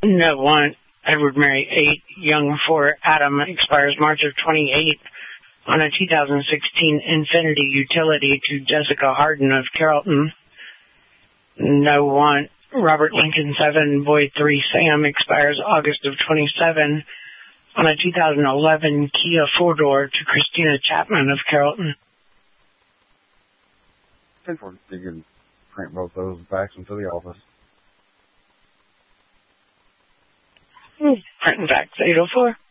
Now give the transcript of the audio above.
No 1, Edward Mary 8, Young 4, Adam expires March of 28 on a 2016 Infinity utility to Jessica Harden of Carrollton. No 1, Robert Lincoln 7, Boy 3, Sam expires August of 27 on a 2011 Kia 4-door to Christina Chapman of Carrollton. You can print both those and fax them to the office. Print and fax 804.